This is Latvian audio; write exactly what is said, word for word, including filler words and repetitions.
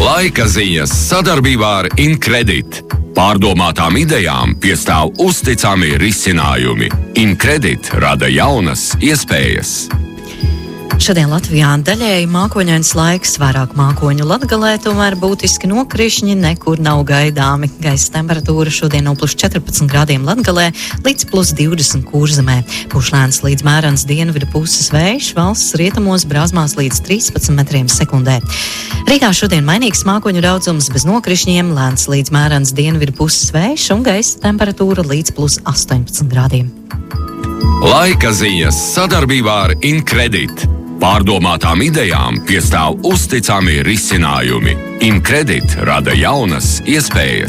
Laika ziņas sadarbībā ar Incredit. Pārdomātām idejām piestāv uzticami risinājumi. Incredit rada jaunas iespējas. Šodien Latvijā daļēji mākoņains laiks, vairāk mākoņu Latgalē, tomēr būtiski nokrišņi nekur nav gaidāmi. Gaisa temperatūra šodien no plus četrpadsmit grādiem Latgalē līdz plus divdesmit Kurzemē. Pušlēns līdz mērens dienvidu puses vējš, valsts rietumos brāzmās līdz trīspadsmit metriem sekundē. Rīgā šodien mainīgs mākoņu daudzums bez nokrišņiem, lēns līdz mērens dienvidu puses vējš un gaisa temperatūra līdz plus astoņpadsmit grādiem. Laika ziņas sadarbībā ar Incredit. Pārdomātām idejām piestāv uzticami risinājumi. Incredit rada jaunas iespējas.